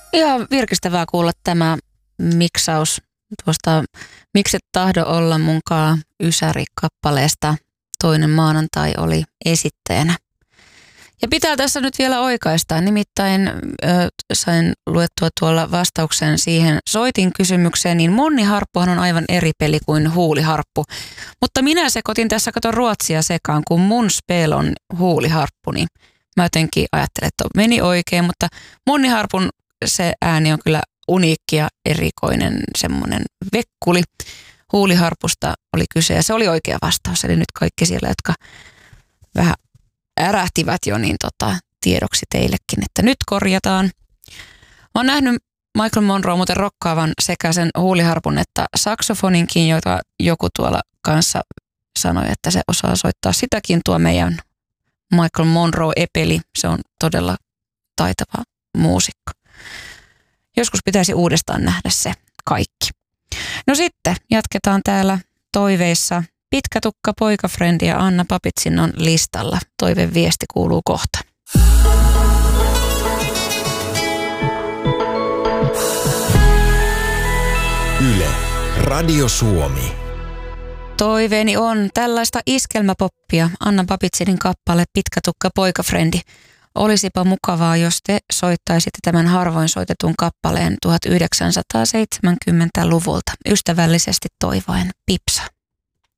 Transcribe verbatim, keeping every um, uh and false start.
Ihan virkistävää kuulla tämä miksaus tuosta Mikset tahdo olla munkaan Ysäri-kappaleesta. Toinen maanantai oli esittäjänä. Ja pitää tässä nyt vielä oikaista. Nimittäin ö, sain luettua tuolla vastauksen siihen soitin kysymykseen, niin Monniharppuhan on aivan eri peli kuin huuliharppu. Mutta minä sekoitin tässä, kato ruotsia sekaan, kun mun spel on huuliharppu, niin mä jotenkin ajattelen, että meni oikein, mutta Monniharpun se ääni on kyllä uniikki ja erikoinen semmoinen vekkuli. Huuliharpusta oli kyse ja se oli oikea vastaus. Eli nyt kaikki siellä, jotka vähän ärähtivät jo, niin tota, tiedoksi teillekin, että nyt korjataan. Mä oon nähnyt Michael Monroe muuten rokkaavan sekä sen huuliharpun että saksofoninkin, jota joku tuolla kanssa sanoi, että se osaa soittaa sitäkin, tuo meidän Michael Monroe-epeli. Se on todella taitava muusikko. Joskus pitäisi uudestaan nähdä se kaikki. No sitten jatketaan täällä toiveissa. Pitkä tukka poikafrendi ja Anna Papitsin on listalla. Toiveviesti kuuluu kohta. Yle, Radio Suomi. Toiveeni on tällaista iskelmäpoppia. Anna Papitsinin kappale Pitkä tukka poikafrendi. Olisipa mukavaa, jos te soittaisitte tämän harvoin soitetun kappaleen tuhatyhdeksänsataaseitsemänkymmentäluvulta. Ystävällisesti toivoen Pipsa.